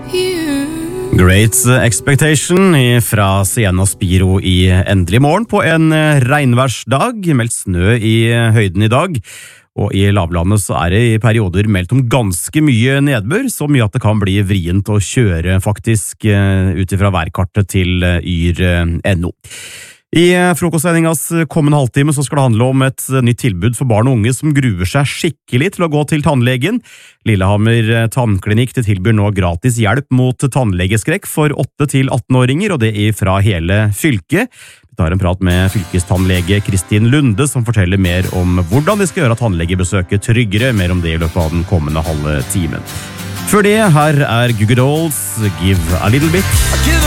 Great Expectation fra Sienna Spiro i Endelig morgen på en regnværsdag, meldt snø i høyden i dag, og i lavlandet så det i perioder meldt om ganske mye nedbør, så mye at det kan bli vrient å kjøre faktisk ut fra værkartet til yr.no. I frokostsendingas kommende halvtime så skal det handle om et nytt tilbud for barn og unge som gruer seg skikkelig til å gå til tannlegen. Lillehammer tannklinikk tilbyr nå gratis hjelp mot tannlegeskrekk for 8-18-åringer, og det fra hele fylket. Vi tar en prat med fylkestannlege Kristin Lunde, som forteller mer om hvordan de skal gjøre tannlegebesøket tryggere, mer om det i løpet av den kommende halve timen. Før det, her Goo Goo Dolls, Give a Little Bit.